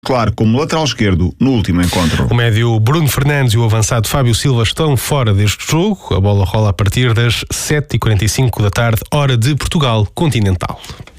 claro, como lateral esquerdo no último encontro. O médio Bruno Fernandes e o avançado Fábio Silva estão fora deste jogo. A bola rola a partir das 7h45 da tarde, hora de Portugal continental.